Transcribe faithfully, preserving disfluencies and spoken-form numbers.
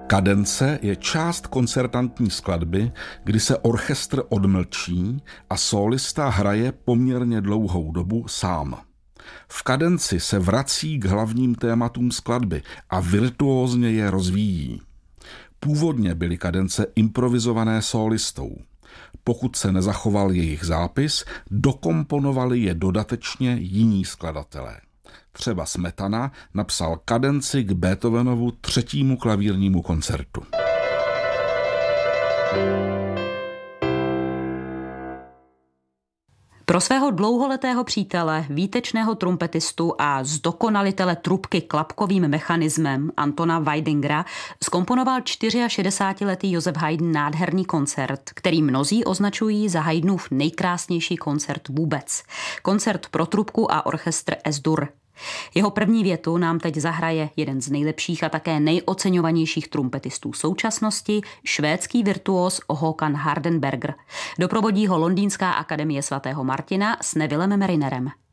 Kadence je část koncertantní skladby, kdy se orchestr odmlčí a sólista hraje poměrně dlouhou dobu sám. V kadenci se vrací k hlavním tématům skladby a virtuózně je rozvíjí. Původně byly kadence improvizované sólistou. Pokud se nezachoval jejich zápis, dokomponovali je dodatečně jiní skladatelé. Třeba Smetana napsal kadenci k Beethovenovu třetímu klavírnímu koncertu. Pro svého dlouholetého přítele, výtečného trumpetistu a zdokonalitele trubky klapkovým mechanismem Antona Weidingera zkomponoval šedesátičtyřletý Josef Haydn nádherný koncert, který mnozí označují za Haydnův nejkrásnější koncert vůbec. Koncert pro trubku a orchestr Es-Dur. Jeho první větu nám teď zahraje jeden z nejlepších a také nejoceňovanějších trumpetistů současnosti, švédský virtuóz Håkan Hardenberger. Doprovodí ho Londýnská akademie svatého Martina s Nevillem Marinerem.